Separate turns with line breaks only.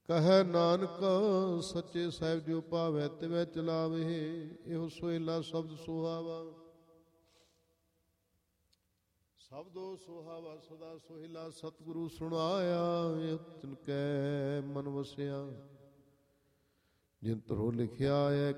ਕਹੈ ਨਾਨਕ ਸੱਚੇ ਸਾਹਿਬ ਜੋ ਭਾਵੈ ਤਿਵੈ ਚਲਾਵੇ। ਇਹੋ ਸੋਹਿਲਾ ਸ਼ਬਦ ਸੁਹਾਵਾ, ਸ਼ਬਦੋ ਸੁਹਾਵਾ ਸਦਾ ਸੋਹਿਲਾ ਸਤਿਗੁਰੂ ਸੁਣਾਇਆ। ਤਿਨ ਕੈ ਮਨ ਵਸਿਆ ਜਿਨ ਤਰੋ ਲਿਖਿਆ ਹੈ